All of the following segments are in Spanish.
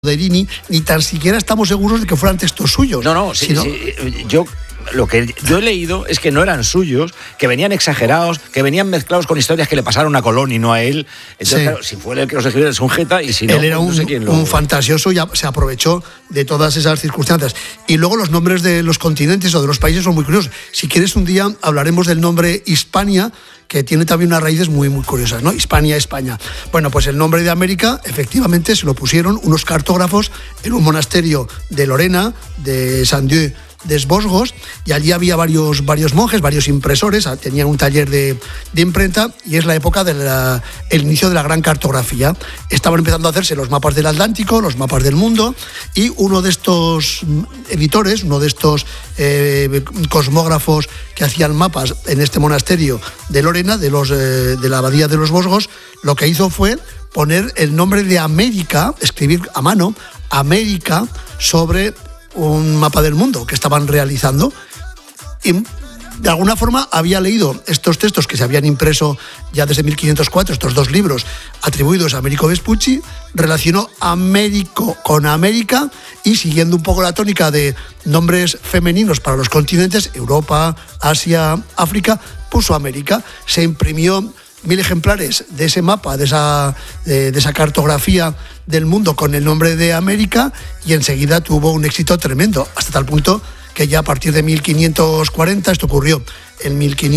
Soderini, ni tan siquiera estamos seguros de que fueran textos suyos. No, sí, lo que yo he leído es que no eran suyos, que venían exagerados, que venían mezclados con historias que le pasaron a Colón y no a él. Entonces, claro, si fue él el que los escribió, es un jeta, y si no, él era no sé quién un fantasioso y se aprovechó de todas esas circunstancias. Y luego los nombres de los continentes o de los países son muy curiosos. Si quieres, un día hablaremos del nombre Hispania, que tiene también unas raíces muy, muy curiosas, ¿no? Hispania, España. Bueno, pues el nombre de América, efectivamente, se lo pusieron unos cartógrafos en un monasterio de Lorena, de Saint-Dieu des Vosgos, y allí había varios monjes, varios impresores, tenían un taller de imprenta, y es la época del inicio de la gran cartografía. Estaban empezando a hacerse los mapas del Atlántico, los mapas del mundo, y uno de estos editores, uno de estos cosmógrafos que hacían mapas en este monasterio de Lorena, de la abadía de los Vosgos, lo que hizo fue poner el nombre de América, escribir a mano América sobre un mapa del mundo que estaban realizando, y de alguna forma había leído estos textos que se habían impreso ya desde 1504, estos dos libros atribuidos a Américo Vespucci, relacionó Américo con América, y siguiendo un poco la tónica de nombres femeninos para los continentes, Europa, Asia, África, puso América. Se imprimió 1000 ejemplares de ese mapa, de esa cartografía del mundo con el nombre de América, y enseguida tuvo un éxito tremendo, hasta tal punto que ya a partir de 1540, esto ocurrió en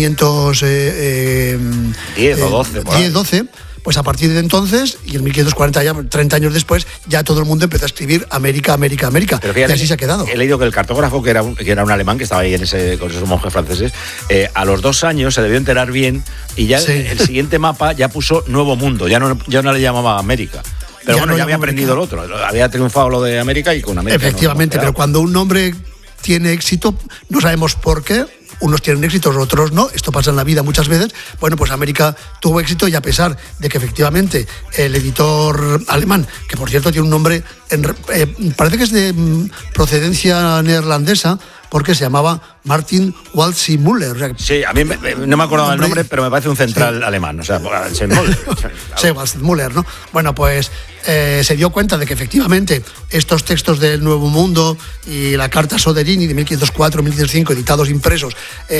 1510 o 12, pues a partir de entonces, y en 1540, ya 30 años después, ya todo el mundo empezó a escribir América, América, América. Pero fíjate, y así se ha quedado. He leído que el cartógrafo, que era un alemán que estaba ahí con esos monjes franceses, a los 2 años se debió enterar bien, y ya el siguiente mapa ya puso Nuevo Mundo, ya no le llamaba América. Pero ya había aprendido el otro, había triunfado lo de América, y con América efectivamente, pero cuando un nombre tiene éxito, no sabemos por qué. Unos tienen éxitos, otros no. Esto pasa en la vida muchas veces. Bueno, pues América tuvo éxito, y a pesar de que efectivamente el editor alemán, que por cierto tiene un nombre, parece que es de procedencia neerlandesa, porque se llamaba Martin Waldsee Müller. Sí, a mí no me acordaba del nombre, pero me parece un central alemán, o sea, Müller. Sí, Waldsee Müller, ¿no? Bueno, pues se dio cuenta de que efectivamente estos textos del Nuevo Mundo y la Carta Soderini de 1504-1505, editados impresos,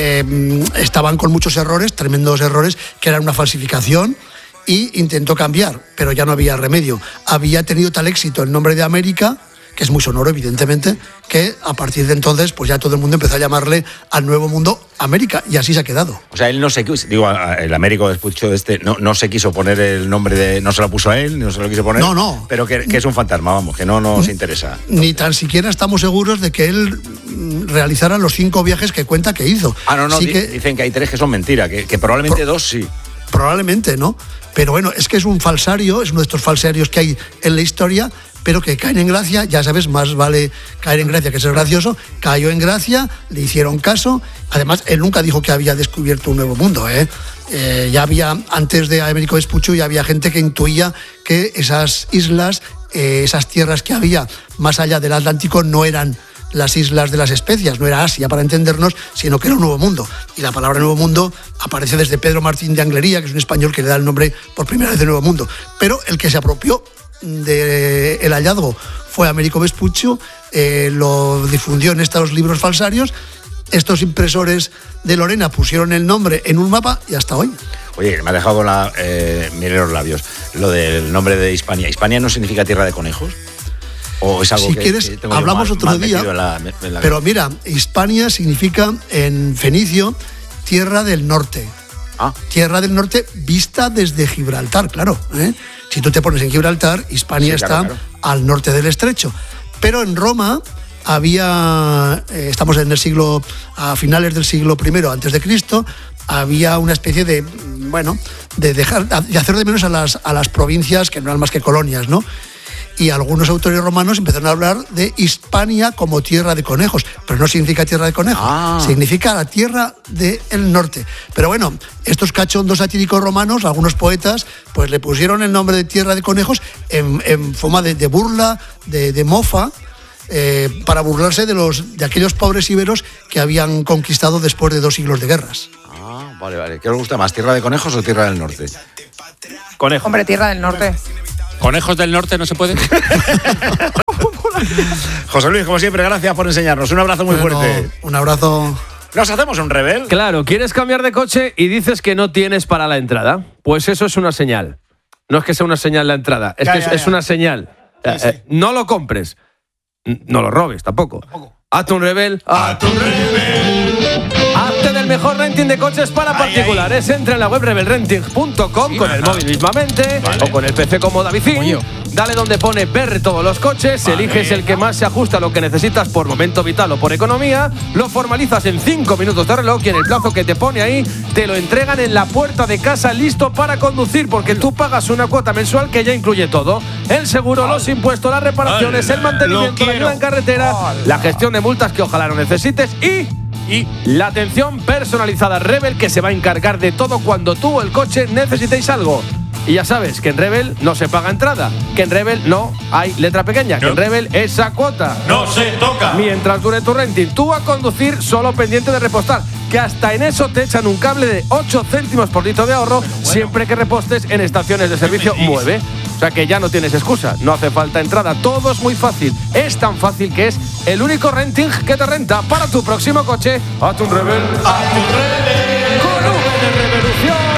estaban con muchos errores, tremendos errores, que eran una falsificación, y intentó cambiar, pero ya no había remedio. Había tenido tal éxito el nombre de América, que es muy sonoro, evidentemente, que a partir de entonces pues ya todo el mundo empezó a llamarle al Nuevo Mundo América, y así se ha quedado. O sea, él no se quiso, el Américo Vespucci no se quiso poner el nombre no se lo puso a él, no se lo quiso poner. No. Pero que es un fantasma, vamos, que no nos interesa. Ni tan siquiera estamos seguros de que él realizara los 5 viajes que cuenta que hizo. Dicen que hay 3 que son mentira, que probablemente 2 sí. Probablemente, ¿no? Pero bueno, es que es un falsario, es uno de estos falsarios que hay en la historia, pero que caen en gracia. Ya sabes, más vale caer en gracia que ser gracioso. Cayó en gracia, le hicieron caso. Además, él nunca dijo que había descubierto un nuevo mundo, ya había, antes de Américo Vespucci, ya había gente que intuía que esas islas, esas tierras que había más allá del Atlántico, no eran las islas de las especias, no era Asia para entendernos, sino que era un nuevo mundo. Y la palabra nuevo mundo aparece desde Pedro Martín de Anglería, que es un español que le da el nombre por primera vez de Nuevo Mundo. Pero el que se apropió del hallazgo fue Américo Vespucci, lo difundió en estos libros falsarios. Estos impresores de Lorena pusieron el nombre en un mapa, y hasta hoy. Oye, me ha dejado miren los labios, lo del nombre de Hispania. ¿Hispania no significa tierra de conejos? ¿O es algo si quieres, hablamos otro día, pero mira, Hispania significa en fenicio tierra del norte. Tierra del norte vista desde Gibraltar, claro. Si tú te pones en Gibraltar, Hispania está al norte del estrecho. Pero en Roma había, estamos en el siglo, a finales del siglo I antes de Cristo, había una especie de, de hacer de menos a las provincias que no eran más que colonias, ¿no? Y algunos autores romanos empezaron a hablar de Hispania como tierra de conejos, pero no significa tierra de conejos, significa la tierra del norte. Pero bueno, estos cachondos satíricos romanos, algunos poetas, pues le pusieron el nombre de tierra de conejos en forma de burla, de mofa, para burlarse de aquellos pobres íberos que habían conquistado después de 2 siglos de guerras. Vale. ¿Qué os gusta más, tierra de conejos o tierra del norte? Conejos. Hombre, tierra del norte. ¿Conejos del norte no se puede? José Luis, como siempre, gracias por enseñarnos. Un abrazo muy fuerte. Un abrazo. ¿Nos hacemos un rebel? Claro, quieres cambiar de coche y dices que no tienes para la entrada. Pues eso es una señal. No es que sea una señal la entrada, es una señal. Sí. No lo compres. No lo robes tampoco. Hazte un rebel. Hazte un rebel. Hazte del mejor renting de coches para particulares. Entra en la web rebelrenting.com con el móvil mismamente o con el PC como Davidín. Dale donde pone ver todos los coches, eliges el que más se ajusta a lo que necesitas por momento vital o por economía, lo formalizas en 5 minutos de reloj y en el plazo que te pone ahí te lo entregan en la puerta de casa listo para conducir, porque tú pagas una cuota mensual que ya incluye todo: el seguro, los impuestos, las reparaciones, el mantenimiento, la ayuda en carretera, la gestión de multas que ojalá no necesites y la atención personalizada Rebel, que se va a encargar de todo cuando tú o el coche necesitéis algo. Y ya sabes que en Rebel no se paga entrada, que en Rebel no hay letra pequeña, que en Rebel esa cuota no se toca. Mientras dure tu renting, tú a conducir solo pendiente de repostar, que hasta en eso te echan un cable de 8 céntimos por litro de ahorro siempre que repostes en estaciones de servicio Mueve. O sea que ya no tienes excusa, no hace falta entrada, todo es muy fácil. Es tan fácil que es el único renting que te renta para tu próximo coche. Hazte un Rebel. Hazte un Rebel. Con V de revolución.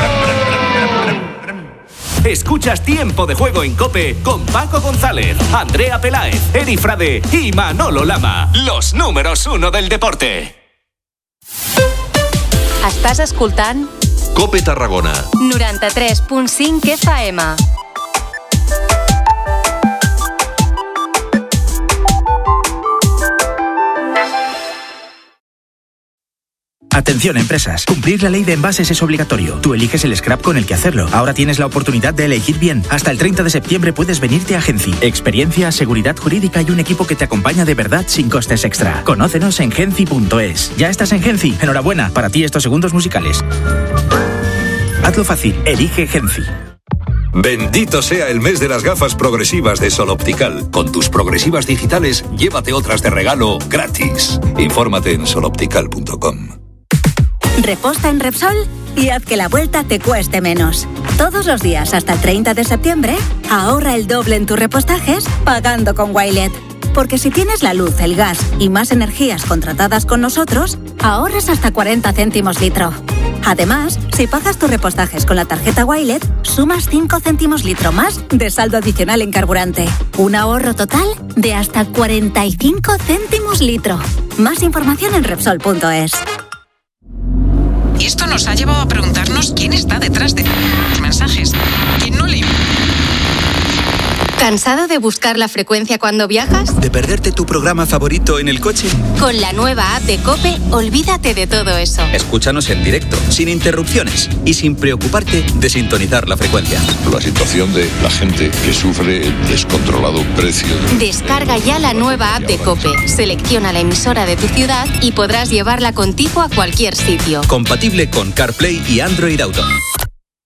Escuchas Tiempo de Juego en COPE con Paco González, Andrea Peláez, Eri Frade y Manolo Lama. Los números 1 del deporte. Estàs escoltant COPE Tarragona 93.5 FM. Atención, empresas. Cumplir la ley de envases es obligatorio. Tú eliges el scrap con el que hacerlo. Ahora tienes la oportunidad de elegir bien. Hasta el 30 de septiembre puedes venirte a Genci. Experiencia, seguridad jurídica y un equipo que te acompaña de verdad sin costes extra. Conócenos en genci.es. ¿Ya estás en Genci? Enhorabuena. Para ti estos segundos musicales. Hazlo fácil. Elige Genci. Bendito sea el mes de las gafas progresivas de Sol Optical. Con tus progresivas digitales, llévate otras de regalo gratis. Infórmate en soloptical.com. Reposta en Repsol y haz que la vuelta te cueste menos. Todos los días hasta el 30 de septiembre, ahorra el doble en tus repostajes pagando con Wilet. Porque si tienes la luz, el gas y más energías contratadas con nosotros, ahorras hasta 40 céntimos litro. Además, si pagas tus repostajes con la tarjeta Wilet, sumas 5 céntimos litro más de saldo adicional en carburante. Un ahorro total de hasta 45 céntimos litro. Más información en Repsol.es. Y esto nos ha llevado a preguntarnos quién está detrás de los mensajes. ¿Quién no le... ¿Cansado de buscar la frecuencia cuando viajas? ¿De perderte tu programa favorito en el coche? Con la nueva app de COPE, olvídate de todo eso. Escúchanos en directo, sin interrupciones y sin preocuparte de sintonizar la frecuencia. La situación de la gente que sufre el descontrolado precio. Descarga ya la nueva app de COPE, selecciona la emisora de tu ciudad y podrás llevarla contigo a cualquier sitio. Compatible con CarPlay y Android Auto.